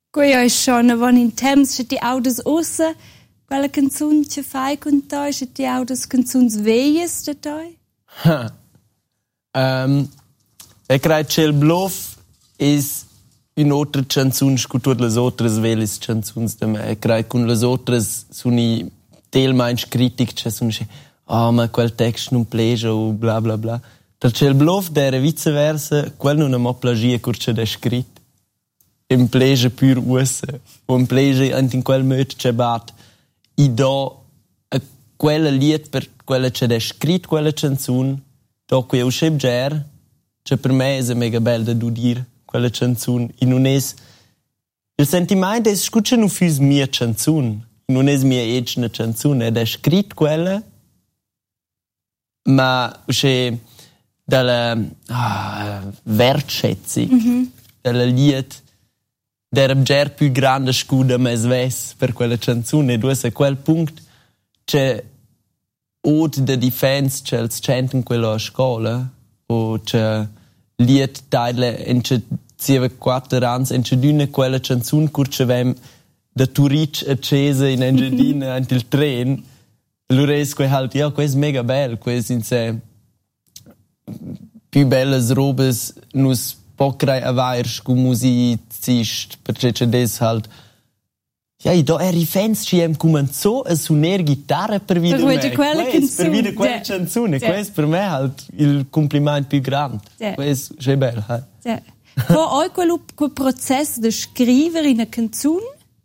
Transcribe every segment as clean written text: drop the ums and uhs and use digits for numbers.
Qui è schon, wenn in Thames c'è die Autos aussen, quella canzone c'è fai con te, c'è die Autos canzoni veies da te? Ich credo che il bluff è un'altra canzone che tutte le altre vele canzoni da me. Ich credo che le altre sono teilweise critiche, cioè sono ma quel testo non piace o bla bla bla. Perché il bluff era viceversa, quello non mi piace che c'è scritto. Im piace pur ussa. O im piace in quel modo c'è bat. I do quella lied per quella c'è scritto quella canzone, do qui un schebger, che per me è mega bello da dire quella canzone. E non è il sentimento è che non è mia canzone, non è mia egna canzone, è scritto quella, ma c'è dalla wertschätzung, dalla lied der già più grande scuda mes ves per quella canzone. E due a quel punto c'è od de difense c'è il centen quello a scuola o c'è lied taile in c'è sieve 4 anni in c'è d'una quella canzone curce vem da Turic accesa in Engiadina ant il tren. Allora è halt ja questo è mega bello, questo in sé più belle robes nus pocrai avairs cu musicist, perché c'è des halt ja, i do eri fans ci hem comenzo a suonar chitarra per video me. Per video quella canzone, questo per me halt il complimento più grande. Questo è bello. Vor euch quel processo di scrivere in una canzone?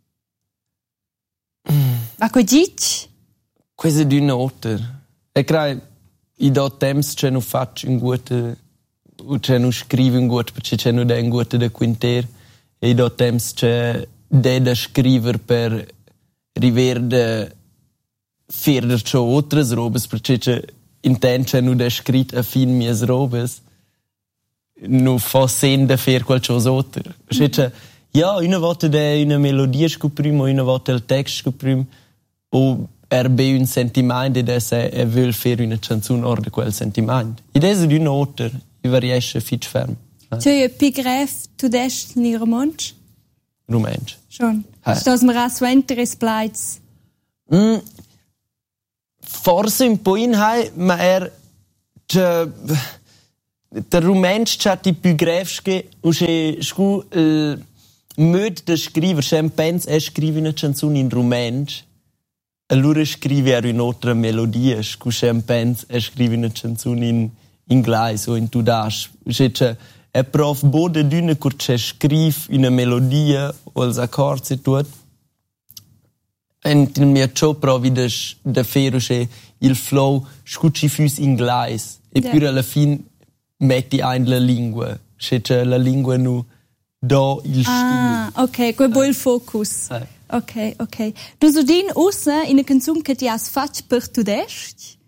Ma che dici? Questo è di un'altra. E credo i do temps che non faccio in gute o che non scrivo in gute perché c'è non è in gute da quinter e i do temps che da scrivere per riverde ferder ciò altre robes perché c'è intende non da scritto a fin mie robes non fa sen da fer qualcosa perché ja, una volta da una melodia scoprimo, una volta il testo scoprimo o be un sentimento ed è vuol fare una canzone or di quel sentimento. Ed è di un'altra, e variesce fitch ferm. C'è Epigraph tu dest in romansch? Romansch. Schon. Stas mir auch so Interesse Forse un po' in hai, ma der Romansch c'ha di più grefsche o c'è scu mod da scrivere, c'è pensa a scrivere una canzone in romansch. Allora scrive un'altra melodia, che pensa a scrivere una canzone in inglese o in tudash. Cioè, è prof bode d'una che scrive una melodia o gli accordi e tutto. E il mio ciò provi da fare il flow scucci fus inglese. E poi alla fine metti in la lingua. Cioè, la lingua nu do il stile. Ah, ok, quel buon focus. Ok. Du so din ussa in a canzone che ti has fatto per tu dest?